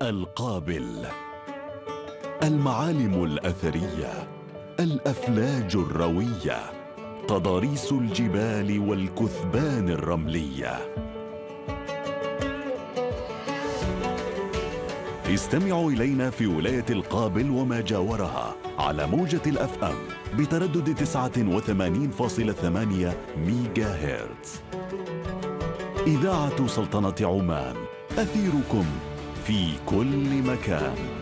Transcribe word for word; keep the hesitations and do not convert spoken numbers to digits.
القابل، المعالم الأثرية، الأفلاج الروية، تضاريس الجبال والكثبان الرملية. استمعوا إلينا في ولاية القابل وما جاورها على موجة الأف أم بتردد تسعة وثمانين فاصلة ثمانية ميجا هرتز. إذاعة سلطنة عمان، أثيركم في كل مكان.